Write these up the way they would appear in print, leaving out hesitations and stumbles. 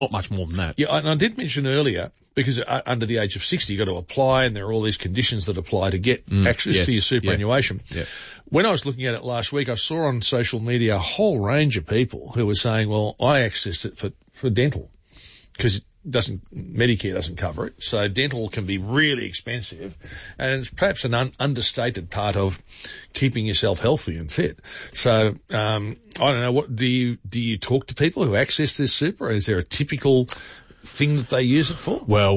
Not much more than that. Yeah, and I did mention earlier, because under the age of 60, you've got to apply, and there are all these conditions that apply to get access to your superannuation. Yeah. When I was looking at it last week, I saw on social media a whole range of people who were saying, well, I accessed it for dental, because Medicare doesn't cover it, so dental can be really expensive, and it's perhaps an understated part of keeping yourself healthy and fit. So, I don't know, what do you talk to people who access this super? Is there a typical thing that they use it for? Well,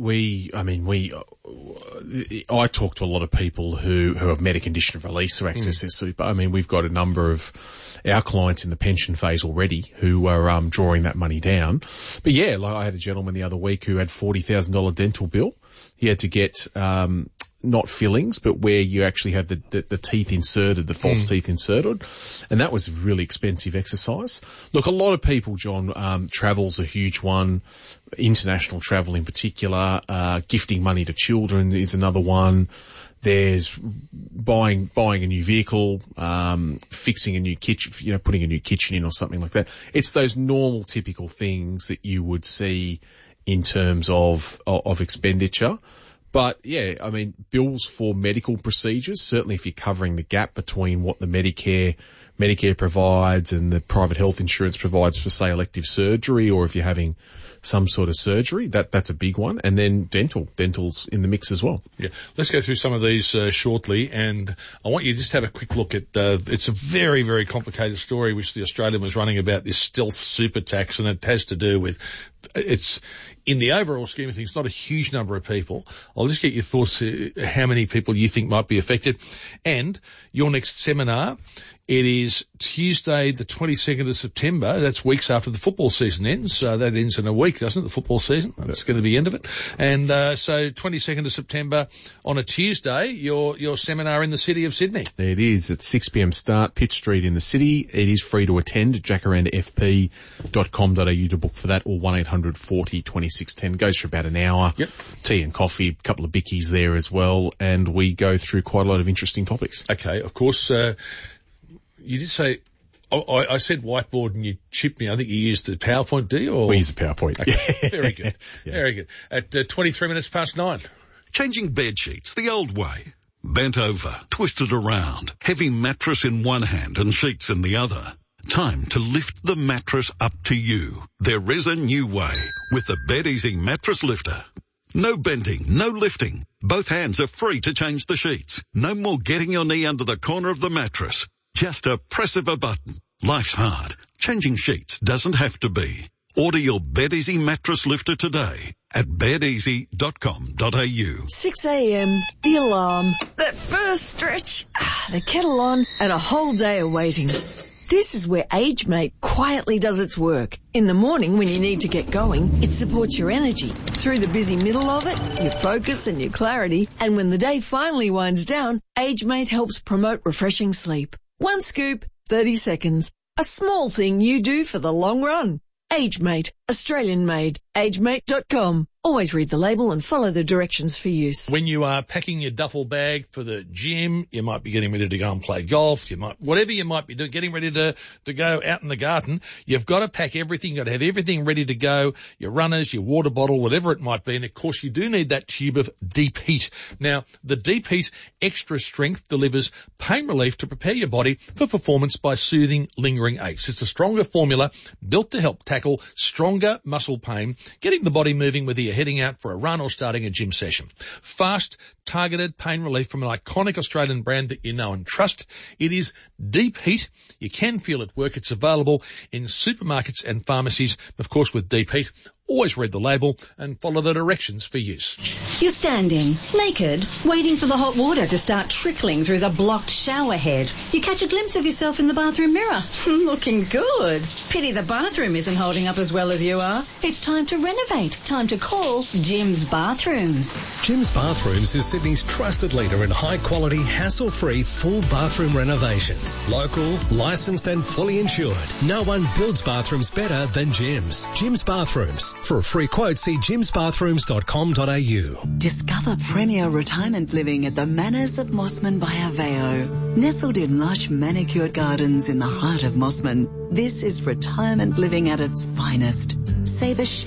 I talk to a lot of people who have met a condition of release who access their super. I mean, we've got a number of our clients in the pension phase already who are drawing that money down. But yeah, like I had a gentleman the other week who had $40,000 dental bill. He had to get not fillings, but where you actually have the teeth inserted, the false teeth inserted. And that was a really expensive exercise. Look, a lot of people, John, travel's a huge one. International travel in particular. Gifting money to children is another one. There's buying a new vehicle, fixing a new kitchen, putting a new kitchen in or something like that. It's those normal, typical things that you would see in terms of expenditure. But yeah, I mean, bills for medical procedures, certainly if you're covering the gap between what the Medicare provides and the private health insurance provides for, say, elective surgery, or if you're having some sort of surgery, that's a big one. And then dental's in the mix as well. Yeah. Let's go through some of these shortly, and I want you to just have a quick look at, it's a very, very complicated story which the Australian was running about this stealth super tax, and it has to do with, it's, in the overall scheme of things, not a huge number of people. I'll just get your thoughts, how many people you think might be affected. And your next seminar, it is Tuesday the 22nd of September. That's weeks after the football season ends. That ends in a week, doesn't it, the football season? That's going to be the end of it. And so 22nd of September on a Tuesday, your seminar in the city of Sydney. It is at 6 p.m. start, Pitt Street in the city. It is free to attend. jacarandafp.com.au to book for that, or 1-800-40-2610. Goes for about an hour. Yep. Tea and coffee, a couple of bickies there as well, and we go through quite a lot of interesting topics. Okay, of course. You did say, I said whiteboard and you chipped me. I think you used the PowerPoint, do you? Or? We use the PowerPoint. Okay. Very good. Yeah. Very good. At 23 minutes past 9. Changing bed sheets the old way. Bent over, twisted around, heavy mattress in one hand and sheets in the other. Time to lift the mattress up to you. There is a new way with the BedEasy Mattress Lifter. No bending, no lifting. Both hands are free to change the sheets. No more getting your knee under the corner of the mattress. Just a press of a button. Life's hard. Changing sheets doesn't have to be. Order your BedEasy Mattress Lifter today at bedeasy.com.au. 6 a.m, the alarm, that first stretch, the kettle on, and a whole day of waiting. This is where AgeMate quietly does its work. In the morning when you need to get going, it supports your energy. Through the busy middle of it, your focus and your clarity. And when the day finally winds down, AgeMate helps promote refreshing sleep. One scoop, 30 seconds. A small thing you do for the long run. AgeMate, Australian made. AgeMate.com. Always read the label and follow the directions for use. When you are packing your duffel bag for the gym, you might be getting ready to go and play golf. Whatever you might be doing, getting ready to go out in the garden, you've got to pack everything. You've got to have everything ready to go. Your runners, your water bottle, whatever it might be. And of course, you do need that tube of Deep Heat. Now, the Deep Heat Extra Strength delivers pain relief to prepare your body for performance by soothing lingering aches. It's a stronger formula built to help tackle stronger muscle pain, getting the body moving whether you're heading out for a run or starting a gym session. Fast, targeted pain relief from an iconic Australian brand that you know and trust. It is Deep Heat. You can feel it work. It's available in supermarkets and pharmacies. Of course, with Deep Heat, always read the label and follow the directions for use. You're standing, naked, waiting for the hot water to start trickling through the blocked shower head. You catch a glimpse of yourself in the bathroom mirror. Looking good. Pity the bathroom isn't holding up as well as you are. It's time to renovate. Time to call Jim's Bathrooms. Jim's Bathrooms is Sydney's trusted leader in high-quality, hassle-free full bathroom renovations. Local, licensed and fully insured. No one builds bathrooms better than Jim's. Jim's Bathrooms, For a free quote, see jimsbathrooms.com.au. Discover premier retirement living at the Manors of Mossman by Aveo. Nestled in lush manicured gardens in the heart of Mossman, this is retirement living at its finest. Save a